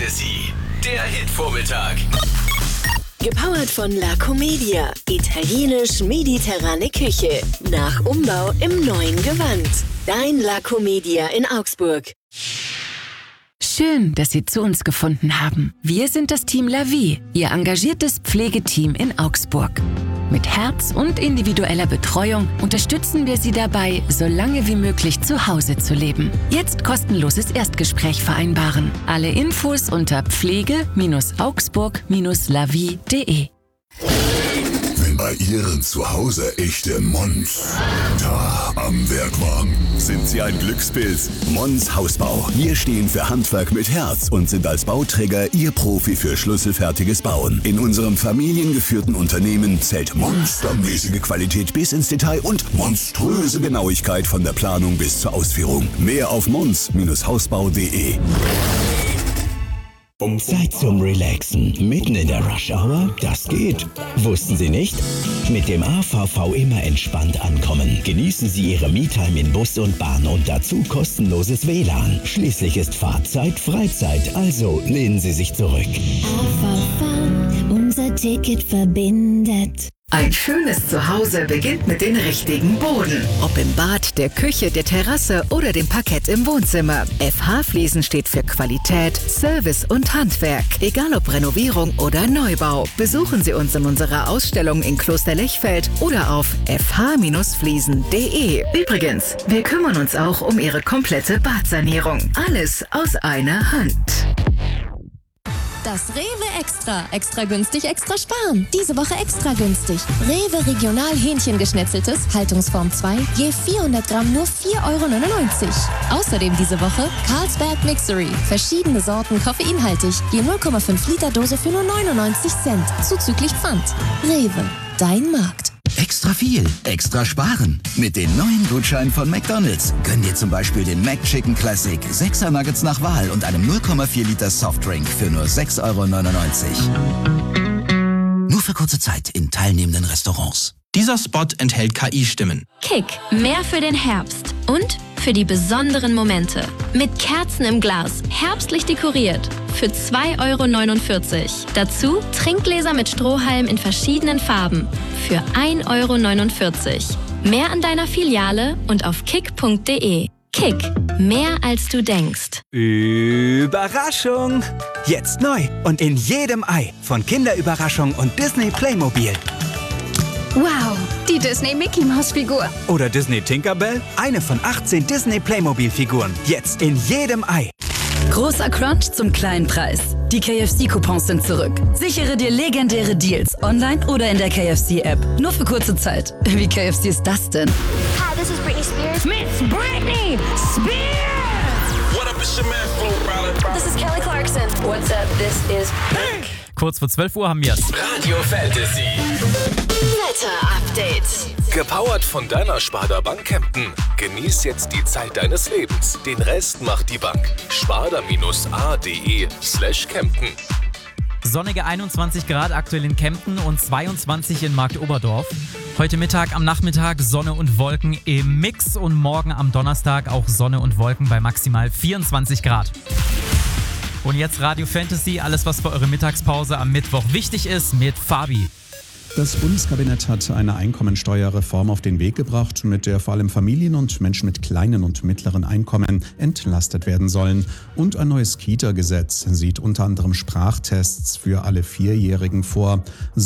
Fantasy, der Hitvormittag. Gepowert von La Comedia. Italienisch-mediterrane Küche. Nach Umbau im neuen Gewand. Dein La Comedia in Augsburg. Schön, dass Sie zu uns gefunden haben. Wir sind das Team La Vie, Ihr engagiertes Pflegeteam in Augsburg. Mit Herz und individueller Betreuung unterstützen wir Sie dabei, so lange wie möglich zu Hause zu leben. Jetzt kostenloses Erstgespräch vereinbaren. Alle Infos unter pflege-augsburg-lavie.de. Wenn bei Ihren Zuhause echte Mons da am Werk waren, sind Sie ein Glückspilz. Mons Hausbau. Wir stehen für Handwerk mit Herz und sind als Bauträger Ihr Profi für schlüsselfertiges Bauen. In unserem familiengeführten Unternehmen zählt monstermäßige Qualität bis ins Detail und monströse Genauigkeit von der Planung bis zur Ausführung. Mehr auf mons-hausbau.de. Zeit zum Relaxen. Mitten in der Rush Hour? Das geht. Wussten Sie nicht? Mit dem AVV immer entspannt ankommen. Genießen Sie Ihre Me-Time in Bus und Bahn und dazu kostenloses WLAN. Schließlich ist Fahrzeit Freizeit, also lehnen Sie sich zurück. AVV, unser Ticket verbindet. Ein schönes Zuhause beginnt mit dem richtigen Boden. Ob im Bad, der Küche, der Terrasse oder dem Parkett im Wohnzimmer. FH Fliesen steht für Qualität, Service und Handwerk. Egal ob Renovierung oder Neubau. Besuchen Sie uns in unserer Ausstellung in Kloster Lechfeld oder auf fh-fliesen.de. Übrigens, wir kümmern uns auch um Ihre komplette Badsanierung. Alles aus einer Hand. Das Rewe Extra. Extra günstig, extra sparen. Diese Woche extra günstig. Rewe Regional Hähnchengeschnetzeltes, Haltungsform 2, je 400 Gramm nur 4,99 €. Außerdem diese Woche Carlsberg Mixery. Verschiedene Sorten koffeinhaltig, je 0,5 Liter Dose für nur 99 Cent. Zuzüglich Pfand. Rewe, dein Markt. Extra viel, extra sparen. Mit den neuen Gutscheinen von McDonald's. Gönn dir zum Beispiel den McChicken Classic, 6er Nuggets nach Wahl und einem 0,4 Liter Softdrink für nur 6,99 €. Nur für kurze Zeit in teilnehmenden Restaurants. Dieser Spot enthält KI-Stimmen. Kick, mehr für den Herbst und für die besonderen Momente. Mit Kerzen im Glas, herbstlich dekoriert. Für 2,49 €. Dazu Trinkgläser mit Strohhalm in verschiedenen Farben. Für 1,49 €. Mehr an deiner Filiale und auf kick.de. Kick, mehr als du denkst. Überraschung! Jetzt neu und in jedem Ei von Kinderüberraschung und Disney Playmobil. Wow, die Disney Mickey Maus Figur. Oder Disney Tinkerbell, eine von 18 Disney Playmobil Figuren. Jetzt in jedem Ei. Großer Crunch zum kleinen Preis. Die KFC-Coupons sind zurück. Sichere dir legendäre Deals online oder in der KFC-App. Nur für kurze Zeit. Wie KFC ist das denn? Hi, this is Britney Spears. Miss Britney Spears! What up, it's your man, Flo Rida. This is Kelly Clarkson. What's up, this is Pink. Kurz vor 12 Uhr haben wir es. Radio Fantasy. Wetter-Update. Gepowert von deiner Sparda Bank Kempten. Genieß jetzt die Zeit deines Lebens. Den Rest macht die Bank. sparda-ade/Kempten. Sonnige 21 Grad aktuell in Kempten und 22 in Marktoberdorf. Heute Mittag, am Nachmittag Sonne und Wolken im Mix und morgen am Donnerstag auch Sonne und Wolken bei maximal 24 Grad. Und jetzt Radio Fantasy, alles was für eure Mittagspause am Mittwoch wichtig ist mit Fabi. Das Bundeskabinett hat eine Einkommensteuerreform auf den Weg gebracht, mit der vor allem Familien und Menschen mit kleinen und mittleren Einkommen entlastet werden sollen. Und ein neues Kita-Gesetz sieht unter anderem Sprachtests für alle Vierjährigen vor.